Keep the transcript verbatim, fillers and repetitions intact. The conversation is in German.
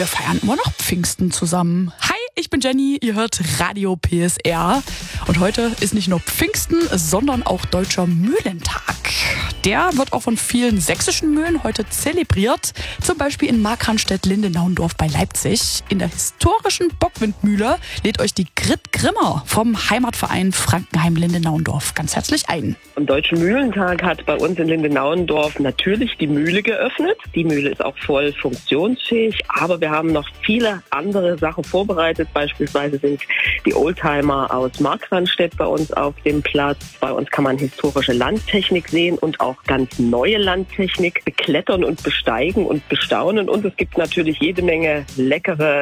wir feiern immer noch Pfingsten zusammen. Hi, ich bin Jenny, ihr hört Radio P S R. Und heute ist nicht nur Pfingsten, sondern auch Deutscher Mühlentag. Der wird auch von vielen sächsischen Mühlen heute zelebriert. Zum Beispiel in Markranstädt-Lindenauendorf bei Leipzig. In der historischen Bockwindmühle lädt euch die Grit Grimmer vom Heimatverein Frankenheim-Lindenauendorf ganz herzlich ein. Am Deutschen Mühlentag hat bei uns in Lindenauendorf natürlich die Mühle geöffnet. Die Mühle ist auch voll funktionsfähig, aber wir haben noch viele andere Sachen vorbereitet. Beispielsweise sind die Oldtimer aus Markranstädt bei uns auf dem Platz. Bei uns kann man historische Landtechnik sehen und auch ganz neue Landtechnik beklettern und besteigen und bestaunen. Und es gibt natürlich jede Menge leckere